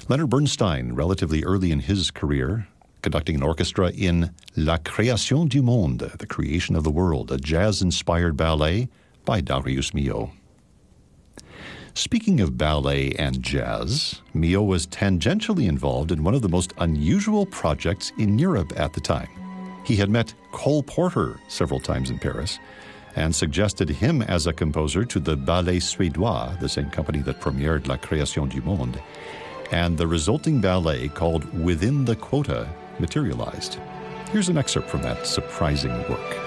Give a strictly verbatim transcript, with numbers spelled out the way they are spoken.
Leonard Bernstein, relatively early in his career, conducting an orchestra in La Création du Monde, The Creation of the World, a jazz-inspired ballet by Darius Milhaud. Speaking of ballet and jazz, Milhaud was tangentially involved in one of the most unusual projects in Europe at the time. He had met Cole Porter several times in Paris and suggested him as a composer to the Ballet Suédois, the same company that premiered La Création du Monde, and the resulting ballet called Within the Quota materialized. Here's an excerpt from that surprising work.